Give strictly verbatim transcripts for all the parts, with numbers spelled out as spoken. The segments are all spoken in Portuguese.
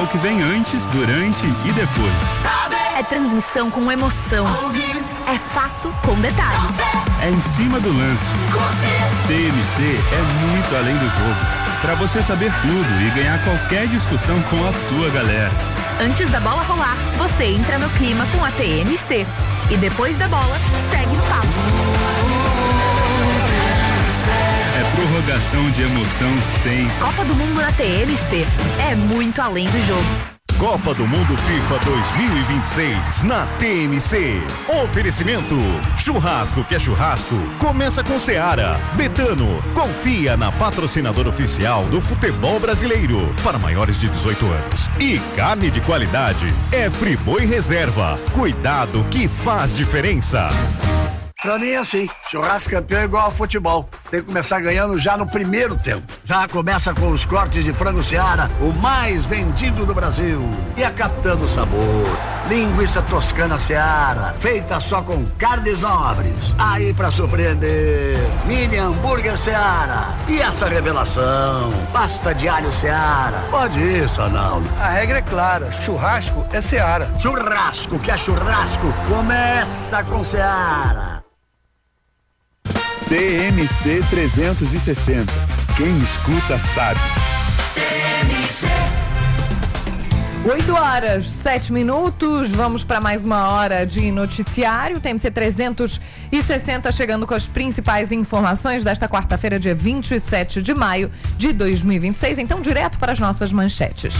que vem antes, durante e depois. É transmissão com emoção. É fato com detalhes. É em cima do lance. T N C é muito além do jogo. Para você saber tudo e ganhar qualquer discussão com a sua galera. Antes da bola rolar, você entra no clima com a T N C. E depois da bola, segue no papo. É prorrogação de emoção sem. Copa do Mundo na T N C. É muito além do jogo. Copa do Mundo FIFA dois mil e vinte e seis na T N C. Oferecimento: churrasco que é churrasco, começa com Seara. Betano, confia na patrocinadora oficial do futebol brasileiro para maiores de dezoito anos. E carne de qualidade é Friboi Reserva. Cuidado que faz diferença. Pra mim é assim, churrasco campeão é igual ao futebol. Tem que começar ganhando já no primeiro tempo. Já começa com os cortes de frango Seara, o mais vendido do Brasil. E a Capitã do Sabor, linguiça toscana Seara, feita só com carnes nobres. Aí pra surpreender, mini hambúrguer Seara. E essa revelação, pasta de alho Seara. Pode ir, Sonaldo. A regra é clara, churrasco é Seara. Churrasco que é churrasco, começa com Seara. T N C trezentos e sessenta. Quem escuta sabe. oito horas, sete minutos. Vamos para mais uma hora de noticiário. T N C trezentos e sessenta chegando com as principais informações desta quarta-feira, dia vinte e sete de maio de dois mil e vinte e seis. Então, direto para as nossas manchetes.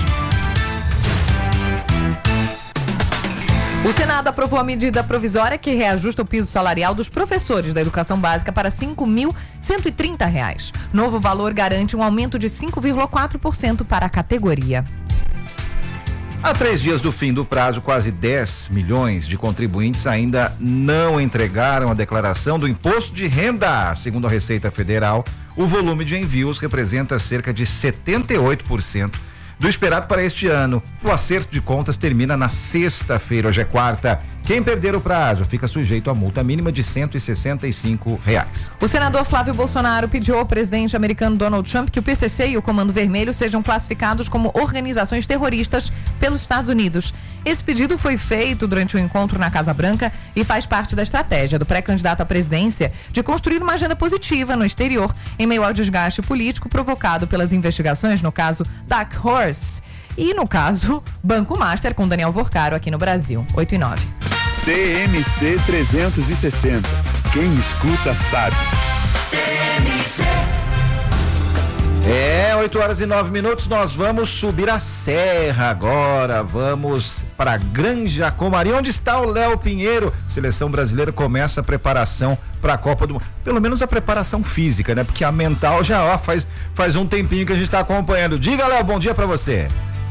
O Senado aprovou a medida provisória que reajusta o piso salarial dos professores da educação básica para cinco mil cento e trinta reais. Novo valor garante um aumento de cinco vírgula quatro por cento para a categoria. Há três dias do fim do prazo, quase dez milhões de contribuintes ainda não entregaram a declaração do imposto de renda. Segundo a Receita Federal, o volume de envios representa cerca de setenta e oito por cento do esperado para este ano. O acerto de contas termina na sexta-feira, hoje é quarta. Quem perder o prazo fica sujeito a multa mínima de cento e sessenta e cinco reais. O senador Flávio Bolsonaro pediu ao presidente americano Donald Trump que o P C C e o Comando Vermelho sejam classificados como organizações terroristas pelos Estados Unidos. Esse pedido foi feito durante um encontro na Casa Branca e faz parte da estratégia do pré-candidato à presidência de construir uma agenda positiva no exterior em meio ao desgaste político provocado pelas investigações no caso Dark Horse e no caso Banco Master com Daniel Vorcaro aqui no Brasil. oito e nove. T N C trezentos e sessenta. Quem escuta sabe. É, oito horas e nove minutos, nós vamos subir a serra agora, vamos para Granja Comari. Onde está o Léo Pinheiro? Seleção brasileira começa a preparação para a Copa do Mundo, pelo menos a preparação física, né? Porque a mental já, ó, faz, faz um tempinho que a gente está acompanhando. Diga, Léo, bom dia para você.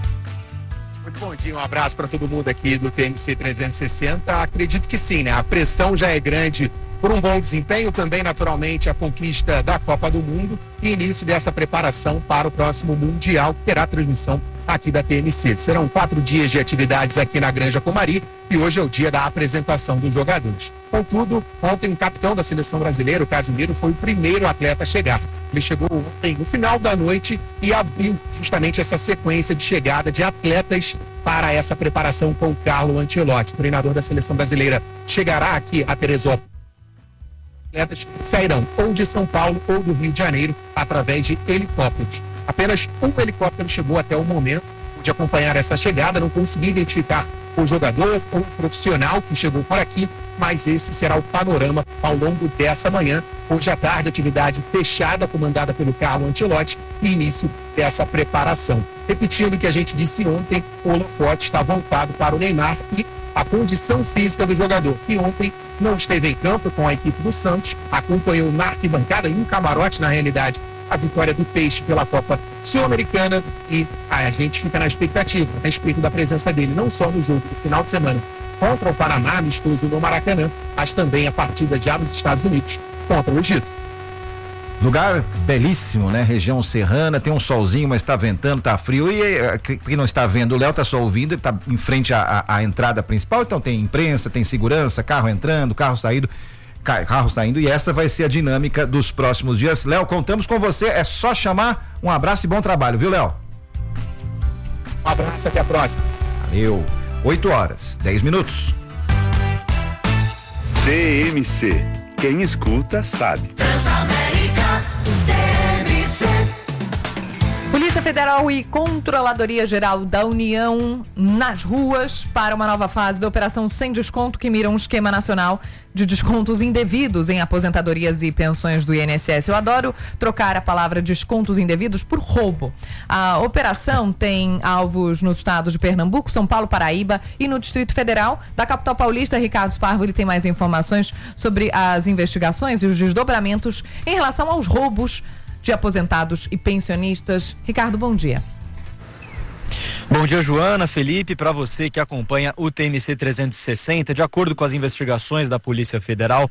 Muito bom dia, um abraço para todo mundo aqui do T N C trezentos e sessenta. Acredito que sim, né? A pressão já é grande por um bom desempenho, também naturalmente a conquista da Copa do Mundo e início dessa preparação para o próximo Mundial, que terá transmissão aqui da T N C. Serão quatro dias de atividades aqui na Granja Comari e hoje é o dia da apresentação dos jogadores. Contudo, ontem o capitão da seleção brasileira, o Casimiro, foi o primeiro atleta a chegar. Ele chegou ontem no final da noite e abriu justamente essa sequência de chegada de atletas para essa preparação com o Carlo Ancelotti. O treinador da seleção brasileira chegará aqui a Teresópolis. Atletas sairão ou de São Paulo ou do Rio de Janeiro através de helicópteros. Apenas um helicóptero chegou até o momento de acompanhar essa chegada, não consegui identificar o jogador ou o profissional que chegou por aqui, mas esse será o panorama ao longo dessa manhã. Hoje à tarde, atividade fechada, comandada pelo Carlo Ancelotti e início dessa preparação. Repetindo o que a gente disse ontem, o holofote está voltado para o Neymar e a condição física do jogador, que ontem não esteve em campo com a equipe do Santos, acompanhou na arquibancada, em um camarote, na realidade, a vitória do Peixe pela Copa Sul-Americana e a gente fica na expectativa a respeito da presença dele, não só no jogo do final de semana contra o Panamá, amistoso no Maracanã, mas também a partida já nos Estados Unidos contra o Egito. Lugar belíssimo, né? Região serrana, tem um solzinho, mas tá ventando, tá frio. E quem não está vendo, o Léo tá só ouvindo, ele tá em frente à, à, à entrada principal, então tem imprensa, tem segurança, carro entrando, carro saindo, carro saindo, e essa vai ser a dinâmica dos próximos dias. Léo, contamos com você, é só chamar. Um abraço e bom trabalho, viu, Léo? Um Um abraço, até a próxima. Valeu. oito horas, dez minutos. T M C. Quem escuta sabe. Transamérica, T M C. Polícia Federal e Controladoria Geral da União nas ruas para uma nova fase da Operação Sem Desconto, que mira um esquema nacional de descontos indevidos em aposentadorias e pensões do I N S S. Eu adoro trocar a palavra descontos indevidos por roubo. A operação tem alvos nos estados de Pernambuco, São Paulo, Paraíba e no Distrito Federal. Da capital paulista, Ricardo Sparvo, ele tem mais informações sobre as investigações e os desdobramentos em relação aos roubos de aposentados e pensionistas. Ricardo, bom dia. Bom dia, Joana, Felipe, para você que acompanha o T M C trezentos e sessenta. De acordo com as investigações da Polícia Federal,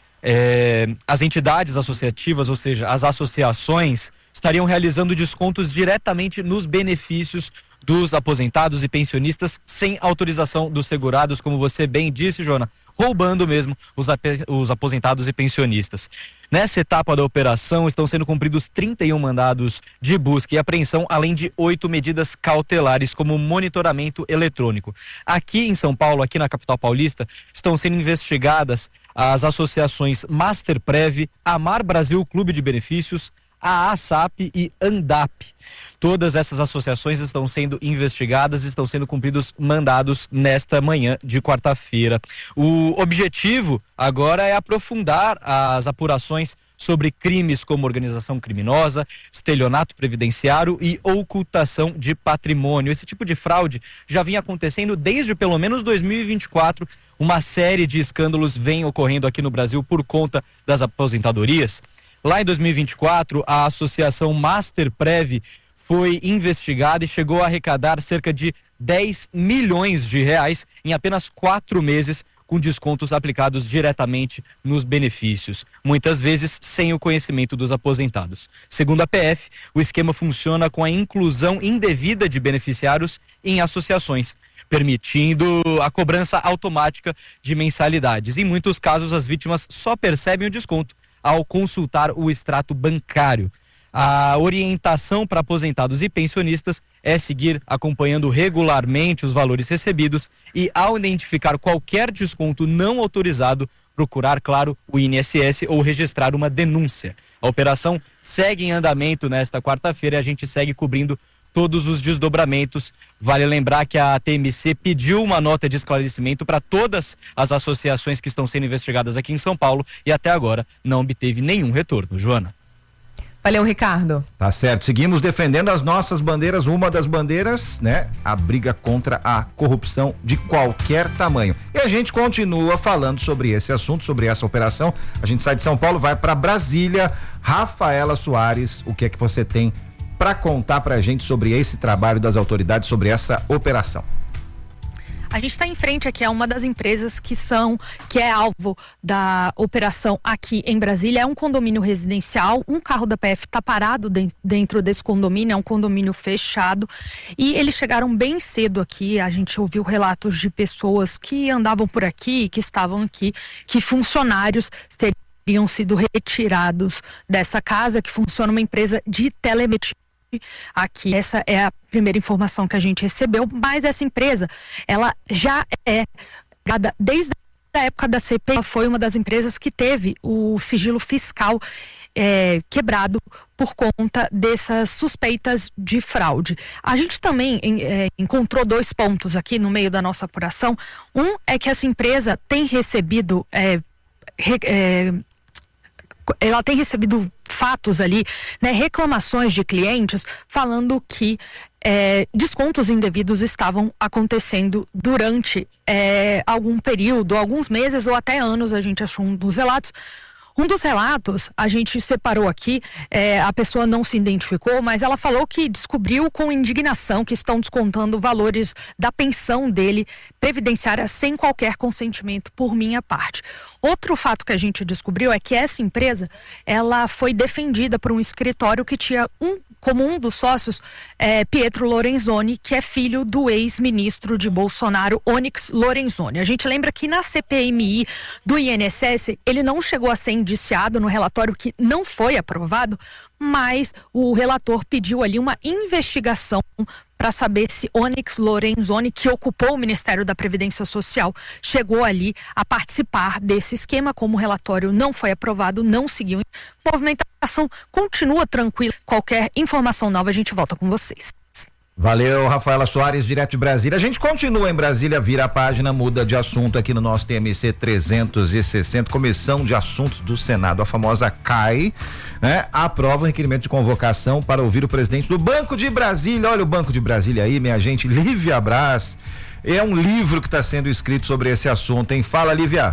é, as entidades associativas, ou seja, as associações, estariam realizando descontos diretamente nos benefícios dos aposentados e pensionistas sem autorização dos segurados, como você bem disse, Joana, roubando mesmo os, ap- os aposentados e pensionistas. Nessa etapa da operação estão sendo cumpridos trinta e um mandados de busca e apreensão, além de oito medidas cautelares, como monitoramento eletrônico. Aqui em São Paulo, aqui na capital paulista, estão sendo investigadas as associações Masterprev, Amar Brasil Clube de Benefícios, a ASAP e ANDAP. Todas essas associações estão sendo investigadas e estão sendo cumpridos mandados nesta manhã de quarta-feira. O objetivo agora é aprofundar as apurações sobre crimes como organização criminosa, estelionato previdenciário e ocultação de patrimônio. Esse tipo de fraude já vinha acontecendo desde pelo menos dois mil e vinte e quatro. Uma série de escândalos vem ocorrendo aqui no Brasil por conta das aposentadorias. Lá em dois mil e vinte e quatro, a associação Masterprev foi investigada e chegou a arrecadar cerca de dez milhões de reais em apenas quatro meses, com descontos aplicados diretamente nos benefícios, muitas vezes sem o conhecimento dos aposentados. Segundo a P F, o esquema funciona com a inclusão indevida de beneficiários em associações, permitindo a cobrança automática de mensalidades. Em muitos casos, as vítimas só percebem o desconto ao consultar o extrato bancário. A orientação para aposentados e pensionistas é seguir acompanhando regularmente os valores recebidos e, ao identificar qualquer desconto não autorizado, procurar, claro, o I N S S ou registrar uma denúncia. A operação segue em andamento nesta quarta-feira e a gente segue cobrindo todos os desdobramentos. Vale lembrar que a T M C pediu uma nota de esclarecimento para todas as associações que estão sendo investigadas aqui em São Paulo e até agora não obteve nenhum retorno. Joana. Valeu, Ricardo. Tá certo, seguimos defendendo as nossas bandeiras. Uma das bandeiras, né, a briga contra a corrupção de qualquer tamanho. E a gente continua falando sobre esse assunto, sobre essa operação. A gente sai de São Paulo, vai para Brasília. Rafaela Soares, o que é que você tem para contar pra gente sobre esse trabalho das autoridades, sobre essa operação? A gente está em frente aqui a uma das empresas que são, que é alvo da operação aqui em Brasília. É um condomínio residencial, um carro da P F está parado de, dentro desse condomínio, é um condomínio fechado e eles chegaram bem cedo aqui. A gente ouviu relatos de pessoas que andavam por aqui, que estavam aqui, que funcionários teriam sido retirados dessa casa, que funciona uma empresa de telemetria aqui. Essa é a primeira informação que a gente recebeu, mas essa empresa, ela já é desde a época da C P I, foi uma das empresas que teve o sigilo fiscal é, quebrado por conta dessas suspeitas de fraude. A gente também é, encontrou dois pontos aqui no meio da nossa apuração. Um é que essa empresa tem recebido é, re, é, ela tem recebido fatos ali, né, reclamações de clientes falando que é, descontos indevidos estavam acontecendo durante é, algum período, alguns meses ou até anos. A gente achou um dos relatos. Um dos relatos, a gente separou aqui, é, a pessoa não se identificou, mas ela falou que descobriu com indignação que estão descontando valores da pensão dele, previdenciária, sem qualquer consentimento por minha parte. Outro fato que a gente descobriu é que essa empresa, ela foi defendida por um escritório que tinha um, como um dos sócios, é, Pietro Lorenzoni, que é filho do ex-ministro de Bolsonaro, Onyx Lorenzoni. A gente lembra que na C P M I do I N S S, ele não chegou a ser indiciado no relatório que não foi aprovado, mas o relator pediu ali uma investigação para saber se Onyx Lorenzoni, que ocupou o Ministério da Previdência Social, chegou ali a participar desse esquema. Como o relatório não foi aprovado, não seguiu. A movimentação continua tranquila. Qualquer informação nova, a gente volta com vocês. Valeu, Rafaela Soares, direto de Brasília. A gente continua em Brasília, vira a página, muda de assunto aqui no nosso T M C trezentos e sessenta, Comissão de Assuntos do Senado, a famosa C A I, né? Aprova o requerimento de convocação para ouvir o presidente do Banco de Brasília. Olha o Banco de Brasília aí, minha gente, Lívia Braz. É um livro que está sendo escrito sobre esse assunto, hein? Fala, Lívia.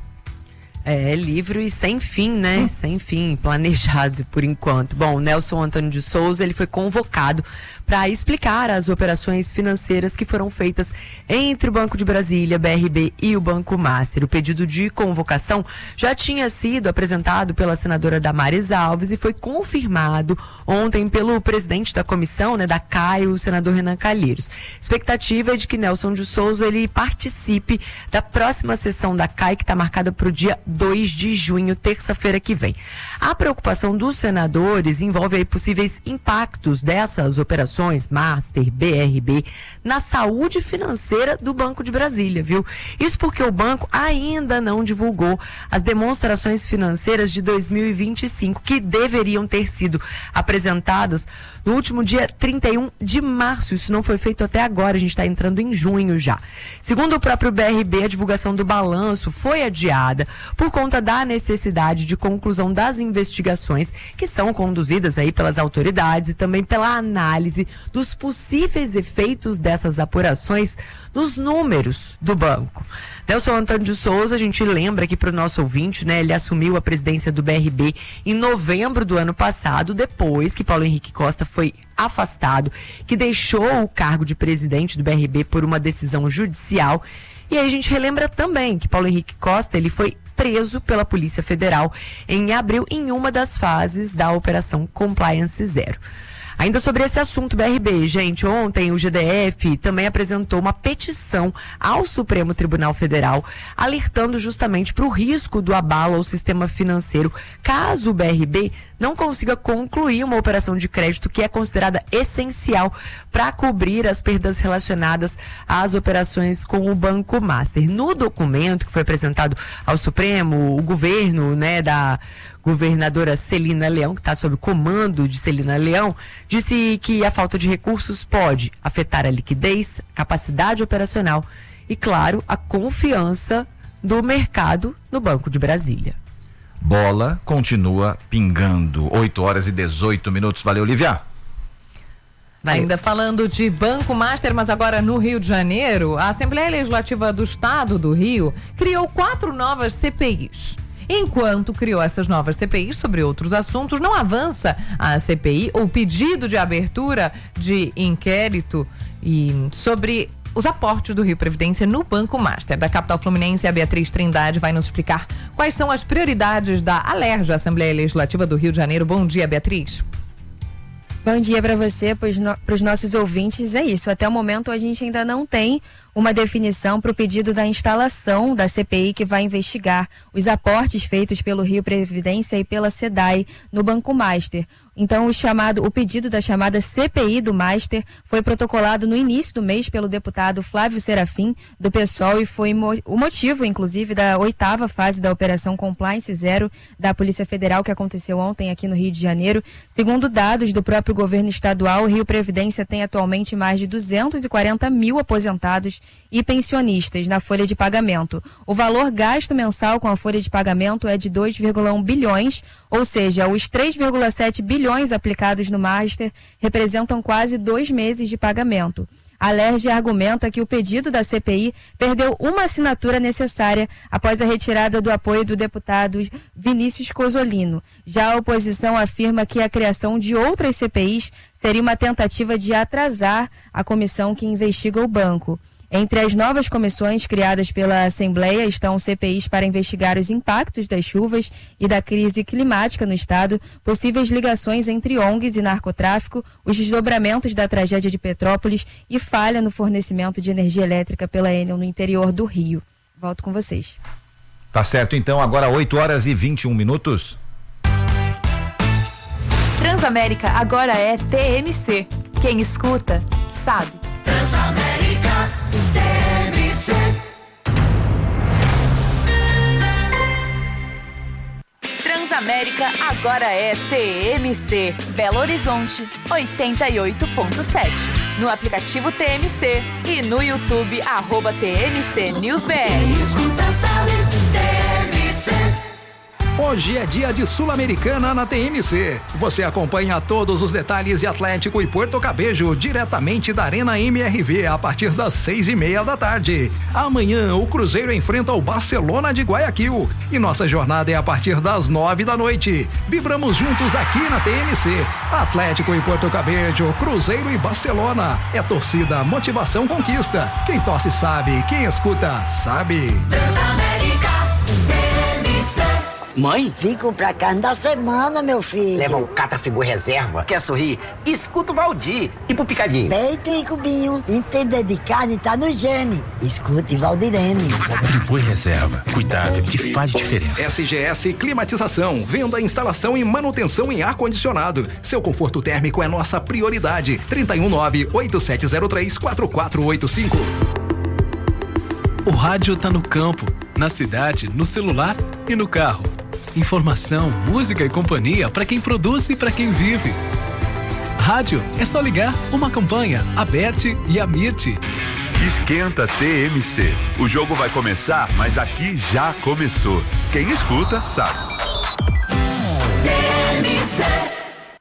É, livro e sem fim, né? Hum. Sem fim, planejado por enquanto. Bom, Nelson Antônio de Souza, ele foi convocado para explicar as operações financeiras que foram feitas entre o Banco de Brasília, B R B e o Banco Master. O pedido de convocação já tinha sido apresentado pela senadora Damares Alves e foi confirmado ontem pelo presidente da comissão, né, da C A I, o senador Renan Calheiros. Expectativa é de que Nelson de Souza ele participe da próxima sessão da C A I, que está marcada para o dia dois de junho, terça-feira que vem. A preocupação dos senadores envolve aí possíveis impactos dessas operações, Master, B R B, na saúde financeira do Banco de Brasília, viu? Isso porque o banco ainda não divulgou as demonstrações financeiras de dois mil e vinte e cinco, que deveriam ter sido apresentadas no último dia trinta e um de março. Isso não foi feito até agora, a gente está entrando em junho já. Segundo o próprio B R B, a divulgação do balanço foi adiada por conta da necessidade de conclusão das investigações que são conduzidas aí pelas autoridades e também pela análise dos possíveis efeitos dessas apurações nos números do banco. Nelson Antônio de Souza, a gente lembra aqui para o nosso ouvinte, né? Ele assumiu a presidência do B R B em novembro do ano passado, depois que Paulo Henrique Costa foi afastado, que deixou o cargo de presidente do B R B por uma decisão judicial. E aí a gente relembra também que Paulo Henrique Costa, ele foi preso pela Polícia Federal em abril em uma das fases da Operação Compliance Zero. Ainda sobre esse assunto, B R B, gente, ontem o G D F também apresentou uma petição ao Supremo Tribunal Federal, alertando justamente para o risco do abalo ao sistema financeiro, caso o B R B não consiga concluir uma operação de crédito que é considerada essencial para cobrir as perdas relacionadas às operações com o Banco Master. No documento que foi apresentado ao Supremo, o governo, né, da governadora Celina Leão, que está sob o comando de Celina Leão, disse que a falta de recursos pode afetar a liquidez, capacidade operacional e, claro, a confiança do mercado no Banco de Brasília. Bola continua pingando. oito horas e dezoito minutos. Valeu, Lívia. Vai. Ainda falando de Banco Master, mas agora no Rio de Janeiro, a Assembleia Legislativa do Estado do Rio criou quatro novas C P Is. Enquanto criou essas novas C P Is sobre outros assuntos, não avança a C P I ou pedido de abertura de inquérito e sobre os aportes do Rio Previdência no Banco Master. Da capital fluminense, a Beatriz Trindade vai nos explicar quais são as prioridades da ALERJ, Assembleia Legislativa do Rio de Janeiro. Bom dia, Beatriz. Bom dia para você, para os no, nossos ouvintes. É isso, até o momento a gente ainda não tem uma definição para o pedido da instalação da C P I que vai investigar os aportes feitos pelo Rio Previdência e pela SEDAI no Banco Master. Então, o chamado, o pedido da chamada C P I do Master foi protocolado no início do mês pelo deputado Flávio Serafim, do PSOL, e foi mo- o motivo, inclusive, da oitava fase da Operação Compliance Zero da Polícia Federal, que aconteceu ontem aqui no Rio de Janeiro. Segundo dados do próprio governo estadual, o Rio Previdência tem atualmente mais de duzentos e quarenta mil aposentados e pensionistas na folha de pagamento. O valor gasto mensal com a folha de pagamento é de dois vírgula um bilhões, ou seja, os três vírgula sete bilhões aplicados no Master representam quase dois meses de pagamento. A ALERJ argumenta que o pedido da C P I perdeu uma assinatura necessária após a retirada do apoio do deputado Vinícius Cozzolino. Já a oposição afirma que a criação de outras C P Is seria uma tentativa de atrasar a comissão que investiga o banco. Entre as novas comissões criadas pela Assembleia estão C P Is para investigar os impactos das chuvas e da crise climática no estado, possíveis ligações entre O N Gs e narcotráfico, os desdobramentos da tragédia de Petrópolis e falha no fornecimento de energia elétrica pela Enel no interior do Rio. Volto com vocês. Tá certo, então, agora oito horas e vinte e um minutos. Transamérica agora é T M C. Quem escuta, sabe. Transamérica T M C. Transamérica agora é T M C. Belo Horizonte, oitenta e oito ponto sete. No aplicativo T M C e no YouTube, arroba T M C News B R. Escuta, sabe, T M C. Hoje é dia de Sul-Americana na T M C. Você acompanha todos os detalhes de Atlético e Porto Cabejo diretamente da Arena M R V a partir das seis e meia da tarde. Amanhã o Cruzeiro enfrenta o Barcelona de Guayaquil e nossa jornada é a partir das nove da noite. Vibramos juntos aqui na T M C. Atlético e Porto Cabejo, Cruzeiro e Barcelona. É torcida, motivação, conquista. Quem torce sabe, quem escuta sabe. Transamérica T M C. Mãe? Vim comprar carne da semana, meu filho. Leva o Catafigu Reserva. Quer sorrir? Escuta o Valdir. E pro Picadinho? Peito e cubinho. Entender de carne tá no gene. Escute Valdirene. Friboi Reserva. Cuidado que faz diferença. S G S Climatização. Venda, instalação e manutenção em ar-condicionado. Seu conforto térmico é nossa prioridade. trinta e um nove, oito sete zero três, quatro quatro oito cinco. O rádio tá no campo, na cidade, no celular e no carro. Informação, música e companhia para quem produz e para quem vive. Rádio é só ligar uma campanha, a Berti e a Mirti. Esquenta T M C. O jogo vai começar, mas aqui já começou. Quem escuta sabe. T M C.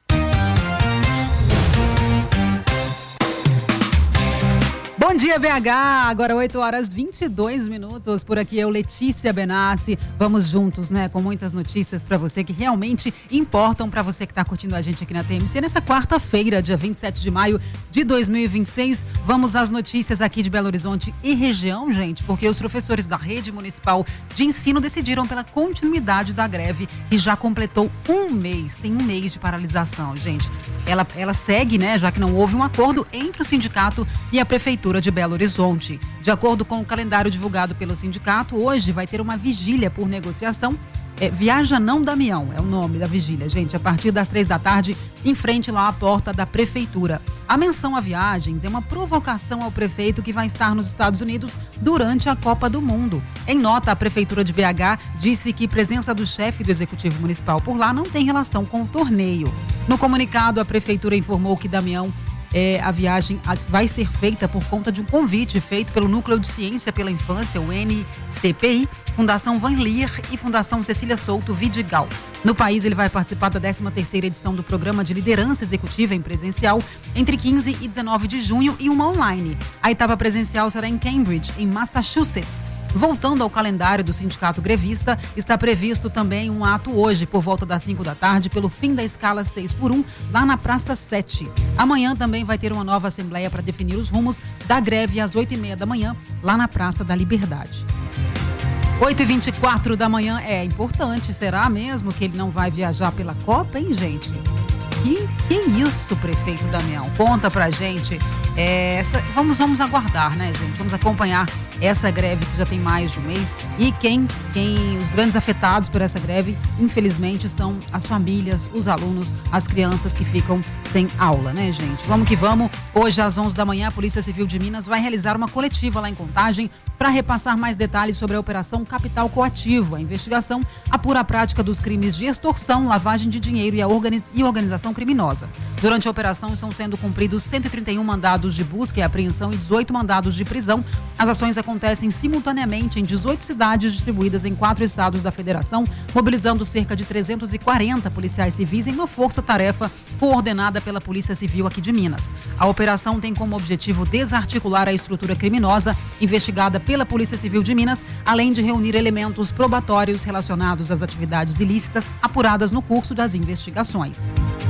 Bom dia, B H. Agora oito horas e vinte e dois minutos. Por aqui eu, Letícia Benassi. Vamos juntos, né? Com muitas notícias para você que realmente importam para você que está curtindo a gente aqui na T M C. Nessa quarta-feira, dia vinte e sete de maio de dois mil e vinte e seis, vamos às notícias aqui de Belo Horizonte e região, gente, porque os professores da Rede Municipal de Ensino decidiram pela continuidade da greve que já completou um mês. Tem um mês de paralisação, gente. Ela, ela segue, né? Já que não houve um acordo entre o sindicato e a prefeitura de Belo Horizonte. De acordo com o calendário divulgado pelo sindicato, hoje vai ter uma vigília por negociação. É, Viaja Não Damião é o nome da vigília, gente, a partir das três da tarde, em frente lá à porta da prefeitura. A menção a viagens é uma provocação ao prefeito que vai estar nos Estados Unidos durante a Copa do Mundo. Em nota, a prefeitura de B H disse que presença do chefe do executivo municipal por lá não tem relação com o torneio. No comunicado, a prefeitura informou que Damião É, a viagem vai ser feita por conta de um convite feito pelo Núcleo de Ciência pela Infância, o N C P I, Fundação Van Leer e Fundação Cecília Souto Vidigal. No país, ele vai participar da décima terceira edição do Programa de Liderança Executiva em Presencial entre quinze e dezenove de junho e uma online. A etapa presencial será em Cambridge, em Massachusetts. Voltando ao calendário do sindicato grevista, está previsto também um ato hoje, por volta das cinco da tarde, pelo fim da escala seis por um, lá na Praça sete. Amanhã também vai ter uma nova assembleia para definir os rumos da greve às oito e meia da manhã, lá na Praça da Liberdade. oito e vinte e quatro da manhã, é importante, será mesmo que ele não vai viajar pela Copa, hein, gente? Que, que isso, prefeito Damião? Conta pra gente. É, essa, vamos, vamos aguardar, né, gente? Vamos acompanhar essa greve que já tem mais de um mês. E quem, quem, os grandes afetados por essa greve, infelizmente, são as famílias, os alunos, as crianças que ficam sem aula, né, gente? Vamos que vamos. Hoje, às onze da manhã, a Polícia Civil de Minas vai realizar uma coletiva lá em Contagem para repassar mais detalhes sobre a Operação Capital Coativo. A investigação apura a prática dos crimes de extorsão, lavagem de dinheiro e, a organiz... e organização criminosa. Durante a operação, estão sendo cumpridos cento e trinta e um mandados de busca e apreensão e dezoito mandados de prisão. As ações acontecem simultaneamente em dezoito cidades distribuídas em quatro estados da federação, mobilizando cerca de trezentos e quarenta policiais civis em uma força-tarefa coordenada pela Polícia Civil aqui de Minas. A operação tem como objetivo desarticular a estrutura criminosa investigada pela Polícia Civil de Minas, além de reunir elementos probatórios relacionados às atividades ilícitas apuradas no curso das investigações.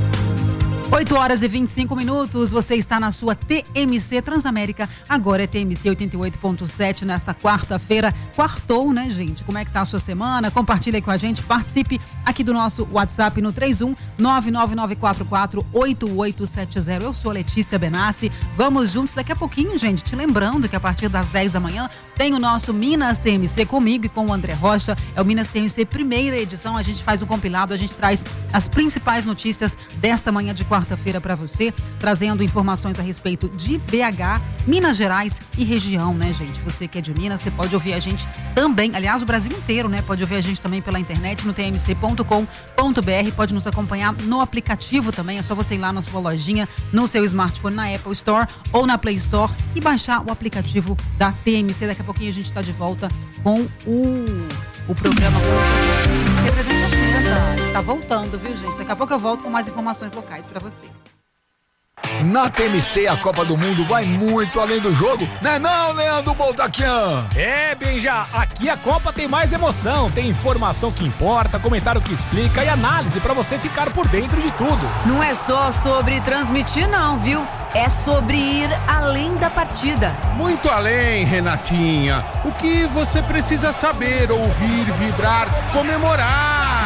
oito horas e vinte e cinco minutos, você está na sua T M C Transamérica, agora é T M C oitenta e oito ponto sete nesta quarta-feira, quartou, né, gente? Como é que tá a sua semana? Compartilha aí com a gente, participe aqui do nosso WhatsApp no três um nove nove nove quatro quatro oito oito sete zero. Eu sou a Letícia Benassi, vamos juntos daqui a pouquinho, gente, te lembrando que a partir das dez da manhã tem o nosso Minas T M C comigo e com o André Rocha, é o Minas T M C primeira edição, a gente faz um compilado, a gente traz as principais notícias desta manhã de quarta quarta-feira para você, trazendo informações a respeito de B H, Minas Gerais e região, né, gente? Você que é de Minas, você pode ouvir a gente também, aliás, o Brasil inteiro, né? Pode ouvir a gente também pela internet no t m c ponto com ponto b r, pode nos acompanhar no aplicativo também, é só você ir lá na sua lojinha, no seu smartphone, na Apple Store ou na Play Store e baixar o aplicativo da T M C. Daqui a pouquinho a gente está de volta com o, o programa T M C trezentos e sessenta. Está voltando, viu, gente? Daqui a pouco eu volto com mais informações locais para você. Na T M C, a Copa do Mundo vai muito além do jogo, né não, Leandro Boltaquian? É, Benja, aqui a Copa tem mais emoção, tem informação que importa, comentário que explica e análise pra você ficar por dentro de tudo. Não é só sobre transmitir não, viu? É sobre ir além da partida. Muito além, Renatinha. O que você precisa saber, ouvir, vibrar, comemorar.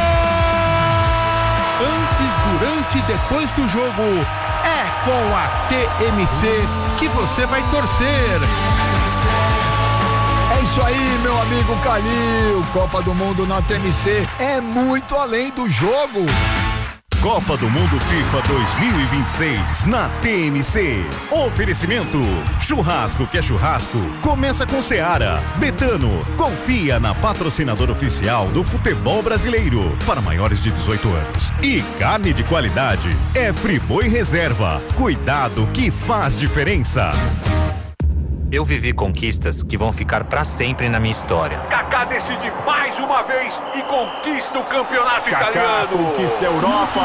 Gol! Antes, durante e depois do jogo, é com a T M C que você vai torcer. É isso aí, meu amigo Calil. Copa do Mundo na T M C é muito além do jogo. Copa do Mundo FIFA dois mil e vinte e seis na T M C. Oferecimento: churrasco que é churrasco, começa com Seara. Betano, confia na patrocinadora oficial do futebol brasileiro para maiores de dezoito anos. E carne de qualidade é Friboi Reserva. Cuidado que faz diferença. Eu vivi conquistas que vão ficar pra sempre na minha história. Kaká decide mais uma vez e conquista o campeonato Kaká italiano. Conquista a Europa.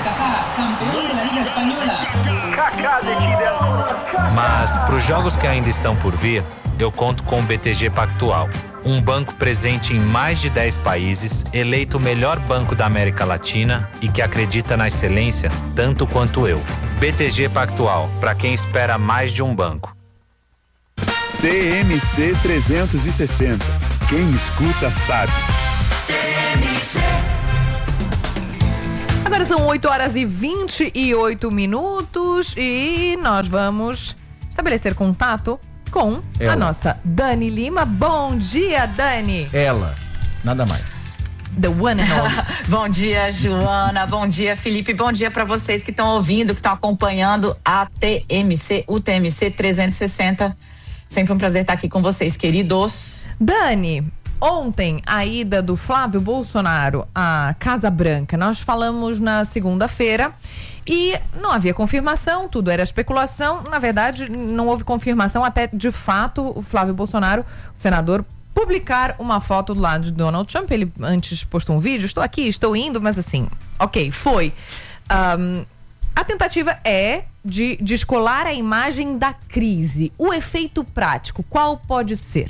Kaká decide a Europa. Mas pros jogos que ainda estão por vir, eu conto com o B T G Pactual. Um banco presente em mais de dez países, eleito o melhor banco da América Latina e que acredita na excelência tanto quanto eu. B T G Pactual, pra quem espera mais de um banco. T M C trezentos e sessenta. Quem escuta sabe. Agora são oito horas e vinte e oito minutos e nós vamos estabelecer contato com Ela. a nossa Dani Lima. Bom dia, Dani. Ela, nada mais. The one and only. Bom dia, Joana. Bom dia, Felipe. Bom dia para vocês que estão ouvindo, que estão acompanhando a T M C, o T M C trezentos e sessenta. Sempre um prazer estar aqui com vocês, queridos. Dani, ontem a ida do Flávio Bolsonaro à Casa Branca, nós falamos na segunda-feira e não havia confirmação, tudo era especulação. Na verdade, não houve confirmação até, de fato, o Flávio Bolsonaro, o senador, publicar uma foto do lado de Donald Trump. Ele antes postou um vídeo, estou aqui, estou indo, mas assim, ok, foi. Um, a tentativa é de descolar a imagem da crise. O efeito prático, qual pode ser?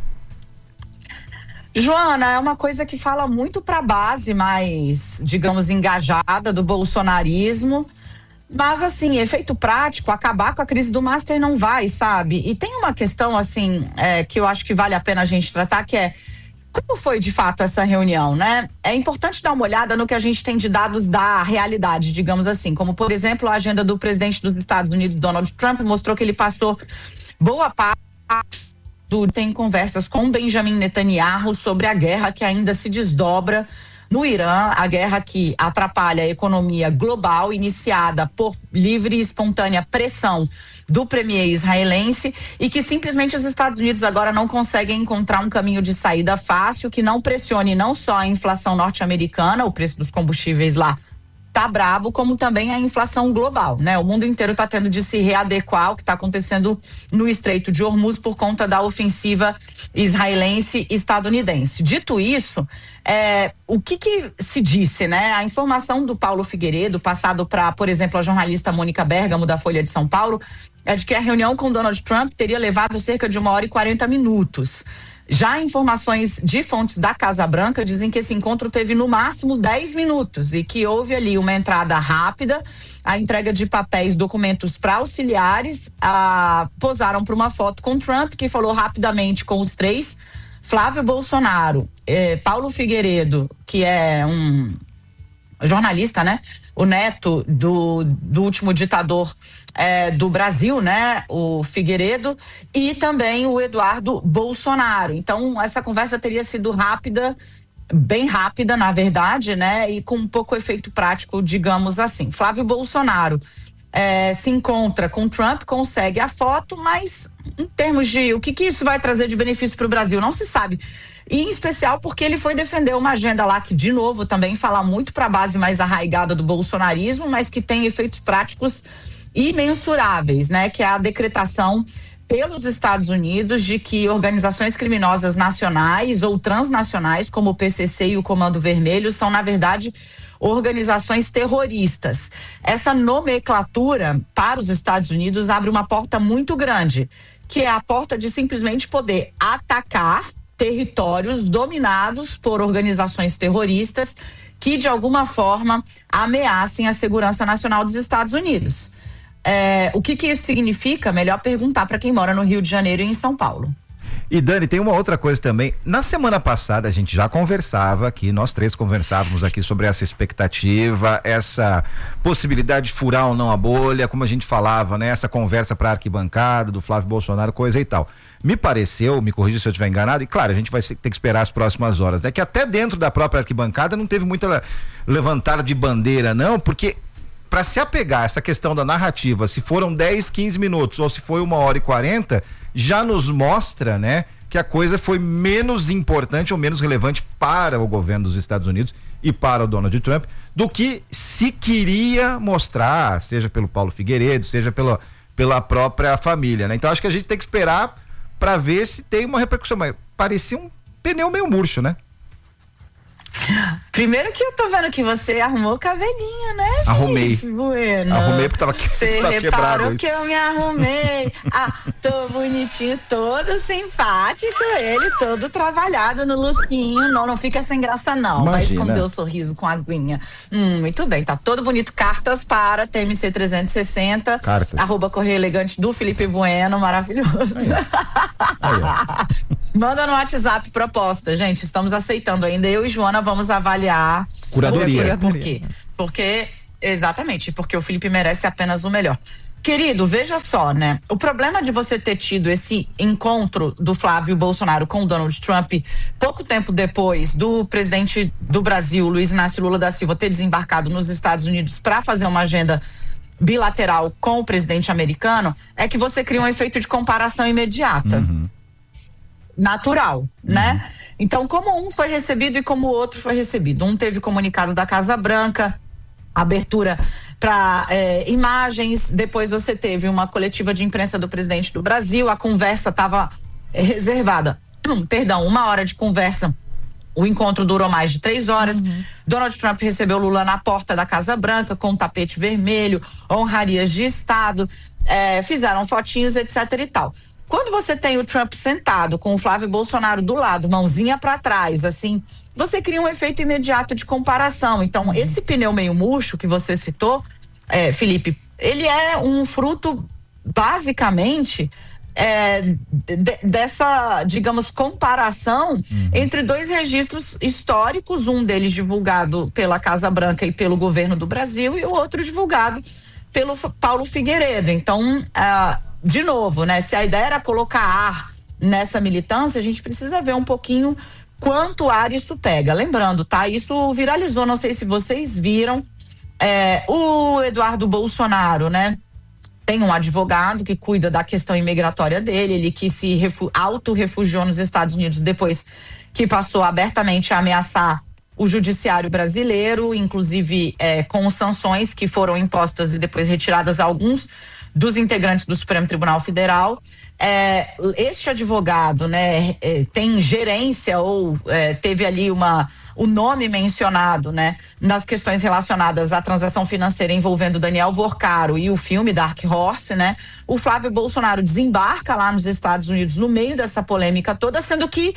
Joana, é uma coisa que fala muito para a base mais, digamos, engajada do bolsonarismo. Mas, assim, efeito prático, acabar com a crise do Master não vai, sabe? E tem uma questão, assim, é, que eu acho que vale a pena a gente tratar, que é como foi de fato essa reunião, né? É importante dar uma olhada no que a gente tem de dados da realidade, digamos assim. Como, por exemplo, a agenda do presidente dos Estados Unidos, Donald Trump, mostrou que ele passou boa parte do tem conversas com Benjamin Netanyahu sobre a guerra que ainda se desdobra no Irã, a guerra que atrapalha a economia global, iniciada por livre e espontânea pressão do premier israelense e que simplesmente os Estados Unidos agora não conseguem encontrar um caminho de saída fácil que não pressione não só a inflação norte-americana, o preço dos combustíveis lá tá brabo, como também a inflação global, né? O mundo inteiro tá tendo de se readequar ao que tá acontecendo no Estreito de Hormuz por conta da ofensiva israelense e estadunidense. Dito isso, é, o que que se disse, né? A informação do Paulo Figueiredo, passado para, por exemplo, a jornalista Mônica Bergamo da Folha de São Paulo, é de que a reunião com Donald Trump teria levado cerca de uma hora e quarenta minutos. Já informações de fontes da Casa Branca dizem que esse encontro teve no máximo dez minutos e que houve ali uma entrada rápida, a entrega de papéis, documentos para auxiliares, a, posaram para uma foto com Trump, que falou rapidamente com os três, Flávio Bolsonaro, eh, Paulo Figueiredo, que é um jornalista, né? O neto do, do último ditador é, do Brasil, né? O Figueiredo, e também o Eduardo Bolsonaro. Então, essa conversa teria sido rápida bem rápida, na verdade, né? E com pouco efeito prático, digamos assim. Flávio Bolsonaro é, se encontra com Trump, consegue a foto, mas em termos de o que, que isso vai trazer de benefício para o Brasil, não se sabe. E em especial porque ele foi defender uma agenda lá que, de novo, também fala muito para a base mais arraigada do bolsonarismo, mas que tem efeitos práticos imensuráveis, né? Que é a decretação pelos Estados Unidos de que organizações criminosas nacionais ou transnacionais, como o P C C e o Comando Vermelho, são, na verdade, organizações terroristas. Essa nomenclatura para os Estados Unidos abre uma porta muito grande, que é a porta de simplesmente poder atacar territórios dominados por organizações terroristas que, de alguma forma, ameacem a segurança nacional dos Estados Unidos. É, o que, que isso significa? Melhor perguntar para quem mora no Rio de Janeiro e em São Paulo. E Dani, tem uma outra coisa também. Na semana passada a gente já conversava aqui, nós três conversávamos aqui sobre essa expectativa, essa possibilidade de furar ou não a bolha, como a gente falava, né? Essa conversa para arquibancada do Flávio Bolsonaro, coisa e tal. Me pareceu, me corrija se eu estiver enganado, e claro, a gente vai ter que esperar as próximas horas, né? Que até dentro da própria arquibancada não teve muita levantada de bandeira, não, porque para se apegar a essa questão da narrativa, se foram dez, quinze minutos ou se foi uma hora e quarenta, já nos mostra, né, que a coisa foi menos importante ou menos relevante para o governo dos Estados Unidos e para o Donald Trump do que se queria mostrar, seja pelo Paulo Figueiredo, seja pela, pela própria família, né? Então acho que a gente tem que esperar para ver se tem uma repercussão, mas parecia um pneu meio murcho, né? Primeiro que eu tô vendo que você arrumou o cabelinho, né, Felipe Arrumei. Bueno? Arrumei porque tava, que, Você tava reparou quebrado. que eu me arrumei. Ah, tô bonitinho, todo simpático, ele todo trabalhado no lookinho. Não, não fica sem graça não. Vai Imagina. esconder o sorriso com a aguinha. Hum, muito bem, tá todo bonito. Cartas para T M C trezentos e sessenta. Cartas. Arroba Correio Elegante do Felipe Bueno, maravilhoso. Manda no WhatsApp proposta, gente. Estamos aceitando ainda. Eu e Joana vamos avaliar. Curadoria. Por quê? Porque, exatamente, porque o Felipe merece apenas o melhor. Querido, veja só, né? O problema de você ter tido esse encontro do Flávio Bolsonaro com o Donald Trump pouco tempo depois do presidente do Brasil, Luiz Inácio Lula da Silva, ter desembarcado nos Estados Unidos para fazer uma agenda bilateral com o presidente americano, é que você cria um efeito de comparação imediata. Uhum. Natural, né? Então, como um foi recebido e como o outro foi recebido. Um teve comunicado da Casa Branca, abertura para é, imagens, depois você teve uma coletiva de imprensa do presidente do Brasil, a conversa estava é, reservada, hum, perdão, uma hora de conversa. O encontro durou mais de três horas. Uhum. Donald Trump recebeu Lula na porta da Casa Branca com um tapete vermelho, honrarias de Estado, é, fizeram fotinhos, etc e tal. Quando você tem o Trump sentado com o Flávio Bolsonaro do lado, mãozinha para trás, assim, você cria um efeito imediato de comparação. Então, uhum. esse pneu meio murcho que você citou, é, Felipe, ele é um fruto, basicamente, é, de, dessa, digamos, comparação uhum. entre dois registros históricos, um deles divulgado pela Casa Branca e pelo governo do Brasil e o outro divulgado pelo Paulo Figueiredo. Então, ah, de novo, né? Se a ideia era colocar ar nessa militância, a gente precisa ver um pouquinho quanto ar isso pega. Lembrando, tá? Isso viralizou, não sei se vocês viram, é, o Eduardo Bolsonaro, né? Tem um advogado que cuida da questão imigratória dele, ele que se refu- auto-refugiou nos Estados Unidos depois que passou abertamente a ameaçar o judiciário brasileiro, inclusive é, com sanções que foram impostas e depois retiradas a alguns dos integrantes do Supremo Tribunal Federal. É, este advogado, né, é, tem gerência ou é, teve ali uma, o nome mencionado, né, nas questões relacionadas à transação financeira envolvendo Daniel Vorcaro e o filme Dark Horse, né? O Flávio Bolsonaro desembarca lá nos Estados Unidos no meio dessa polêmica toda, sendo que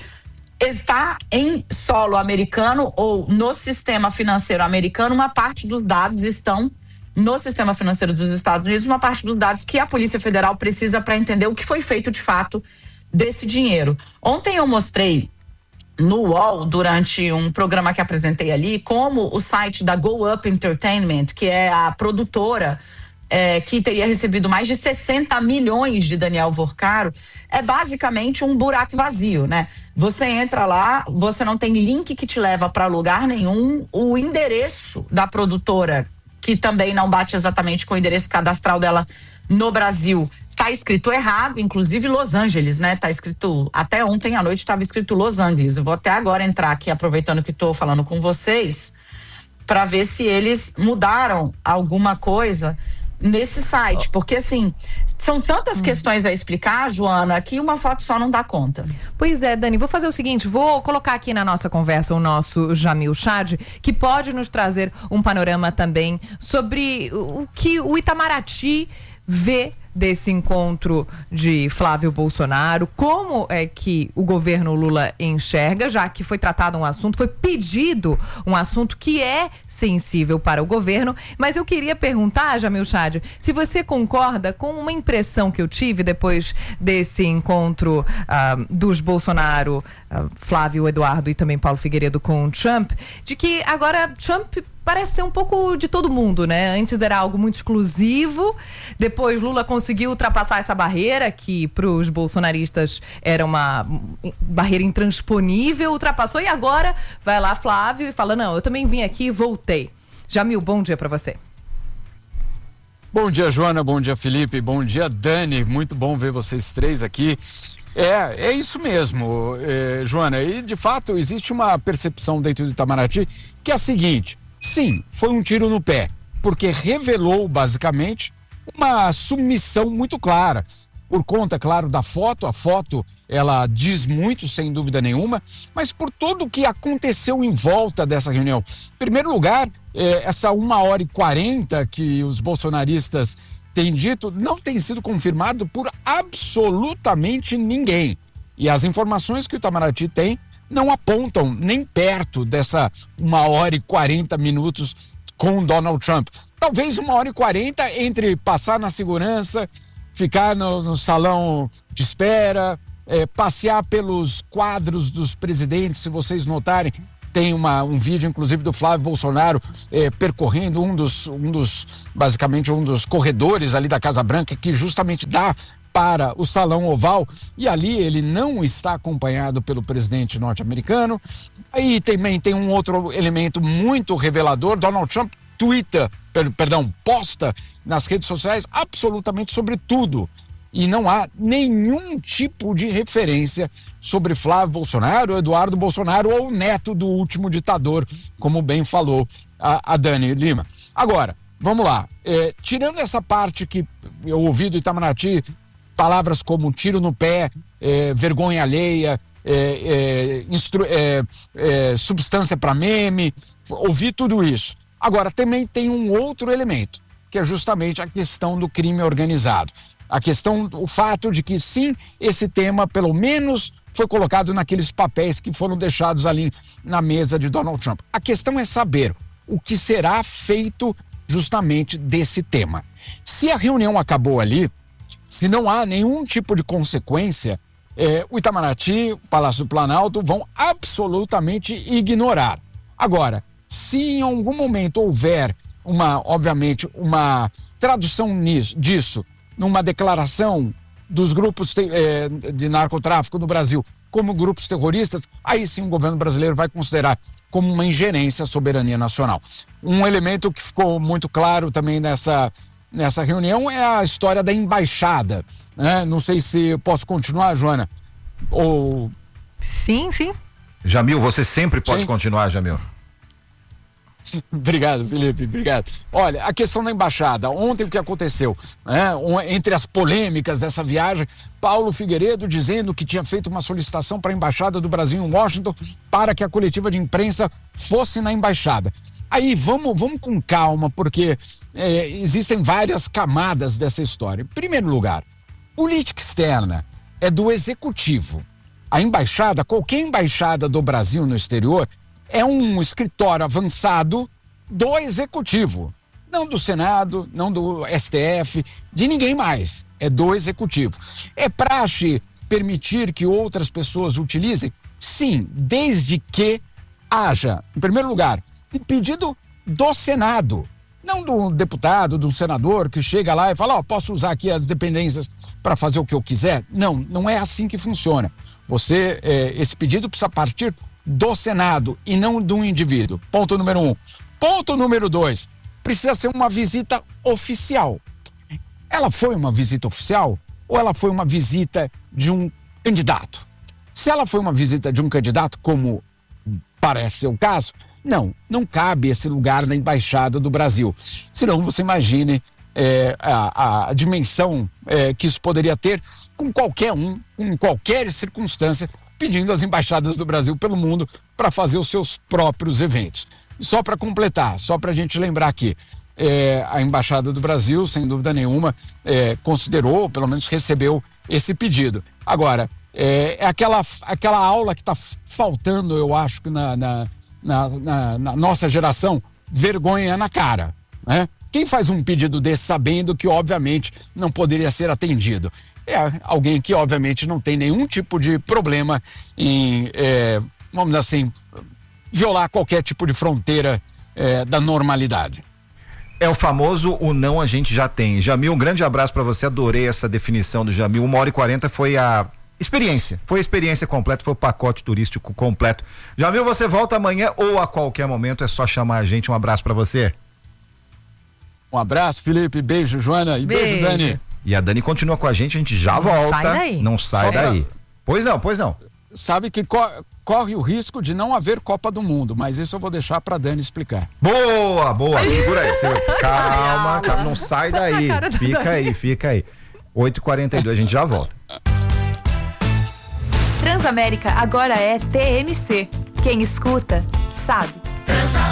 está em solo americano ou no sistema financeiro americano, uma parte dos dados estão no sistema financeiro dos Estados Unidos, uma parte dos dados que a Polícia Federal precisa para entender o que foi feito de fato desse dinheiro. Ontem eu mostrei no U O L, durante um programa que apresentei ali, como o site da Go Up Entertainment, que é a produtora é, que teria recebido mais de sessenta milhões de Daniel Vorcaro, é basicamente um buraco vazio, né? Você entra lá, você não tem link que te leva para lugar nenhum, o endereço da produtora, que também não bate exatamente com o endereço cadastral dela no Brasil, tá escrito errado, inclusive Los Angeles, né? Tá escrito, até ontem à noite estava escrito Los Angeles. Eu vou até agora entrar aqui, aproveitando que tô falando com vocês, para ver se eles mudaram alguma coisa nesse site, porque assim, são tantas hum. questões a explicar, Joana, que uma foto só não dá conta. Pois é, Dani, vou fazer o seguinte, vou colocar aqui na nossa conversa o nosso Jamil Chad, que pode nos trazer um panorama também sobre o que o Itamaraty vê desse encontro de Flávio Bolsonaro, como é que o governo Lula enxerga, já que foi tratado um assunto, foi pedido um assunto que é sensível para o governo, mas eu queria perguntar, Jamil Chad, se você concorda com uma impressão que eu tive depois desse encontro uh, dos Bolsonaro, uh, Flávio, Eduardo e também Paulo Figueiredo com o Trump, de que agora Trump parece ser um pouco de todo mundo, né? Antes era algo muito exclusivo, depois Lula conseguiu ultrapassar essa barreira que para os bolsonaristas era uma barreira intransponível, ultrapassou e agora vai lá Flávio e fala, não, eu também vim aqui e voltei. Jamil, bom dia para você. Bom dia, Joana, bom dia, Felipe, bom dia, Dani, muito bom ver vocês três aqui. É, é isso mesmo, é, Joana, e de fato existe uma percepção dentro do Itamaraty que é a seguinte: sim, foi um tiro no pé, porque revelou basicamente uma submissão muito clara, por conta, claro, da foto. A foto, ela diz muito, sem dúvida nenhuma, mas por tudo o que aconteceu em volta dessa reunião. Em primeiro lugar, eh, essa uma hora e quarenta que os bolsonaristas têm dito não tem sido confirmado por absolutamente ninguém. E as informações que o Itamaraty tem não apontam nem perto dessa uma hora e quarenta minutos com Donald Trump. Talvez uma hora e quarenta entre passar na segurança, ficar no, no salão de espera, é, passear pelos quadros dos presidentes. Se vocês notarem, tem uma, um vídeo, inclusive, do Flávio Bolsonaro é, percorrendo um dos, um dos, basicamente, um dos corredores ali da Casa Branca, que justamente dá para o Salão Oval, e ali ele não está acompanhado pelo presidente norte-americano. Aí também tem um outro elemento muito revelador: Donald Trump twitta, per, perdão, posta nas redes sociais absolutamente sobre tudo, e não há nenhum tipo de referência sobre Flávio Bolsonaro, Eduardo Bolsonaro ou o neto do último ditador, como bem falou a, a Dani Lima. Agora, vamos lá, é, tirando essa parte que eu ouvi do Itamaraty, palavras como tiro no pé, é, vergonha alheia, é, é, instru- é, é, substância para meme, ouvi tudo isso. Agora, também tem um outro elemento, que é justamente a questão do crime organizado. A questão, o fato de que sim, esse tema pelo menos foi colocado naqueles papéis que foram deixados ali na mesa de Donald Trump. A questão é saber o que será feito justamente desse tema. Se a reunião acabou ali, se não há nenhum tipo de consequência, eh, o Itamaraty, o Palácio do Planalto vão absolutamente ignorar. Agora, se em algum momento houver uma, obviamente, uma tradução nisso, disso, numa declaração dos grupos te, eh, de narcotráfico no Brasil como grupos terroristas, aí sim o governo brasileiro vai considerar como uma ingerência à soberania nacional. Um elemento que ficou muito claro também nessa, nessa reunião é a história da embaixada, né? Não sei se eu posso continuar, Joana, ou... Sim, sim. Jamil, você sempre pode sim. continuar, Jamil. Obrigado, Felipe, obrigado. Olha, a questão da embaixada, ontem o que aconteceu, né? Um, entre as polêmicas dessa viagem, Paulo Figueiredo dizendo que tinha feito uma solicitação para a embaixada do Brasil em Washington para que a coletiva de imprensa fosse na embaixada. Aí vamos, vamos com calma, porque é, existem várias camadas dessa história. Em primeiro lugar, política externa é do executivo. A embaixada, qualquer embaixada do Brasil no exterior, é um escritório avançado do executivo, não do Senado, não do S T F, de ninguém mais, é do executivo. É praxe permitir que outras pessoas utilizem? Sim, desde que haja, em primeiro lugar, um pedido do Senado. Não do deputado, do senador que chega lá e fala, ó, oh, posso usar aqui as dependências para fazer o que eu quiser. Não, não é assim que funciona. Você, é, esse pedido precisa partir do Senado e não de um indivíduo. Ponto número um. Ponto número dois, precisa ser uma visita oficial. Ela foi uma visita oficial ou ela foi uma visita de um candidato? Se ela foi uma visita de um candidato, como parece ser o caso, não, não cabe esse lugar na Embaixada do Brasil. Senão você imagine é, a, a dimensão é, que isso poderia ter com qualquer um, em qualquer circunstância, pedindo as embaixadas do Brasil pelo mundo para fazer os seus próprios eventos. E só para completar, só para a gente lembrar aqui, é, a Embaixada do Brasil, sem dúvida nenhuma, é, considerou, pelo menos recebeu esse pedido. Agora, é, é aquela, aquela aula que está faltando, eu acho, que na, na, na, na, na nossa geração, vergonha na cara, né? Quem faz um pedido desse sabendo que, obviamente, não poderia ser atendido? É alguém que, obviamente, não tem nenhum tipo de problema em, é, vamos dizer assim, violar qualquer tipo de fronteira é, da normalidade. É o famoso o não a gente já tem. Jamil, um grande abraço para você, adorei essa definição do Jamil. Uma hora e quarenta foi a experiência, foi a experiência completa, foi o pacote turístico completo. Jamil, você volta amanhã ou a qualquer momento, é só chamar a gente. Um abraço para você. Um abraço, Felipe, beijo, Joana, e beijo, beijo, Dani. E a Dani continua com a gente, a gente já não volta. Sai daí. Não sai Só daí. Pra... Pois não, pois não. Sabe que co corre o risco de não haver Copa do Mundo, mas isso eu vou deixar pra Dani explicar. Boa, boa, segura aí. Calma, calma, não sai daí. Fica aí, fica aí. oito e quarenta e dois, a gente já volta. Transamérica agora é T M C. Quem escuta, sabe.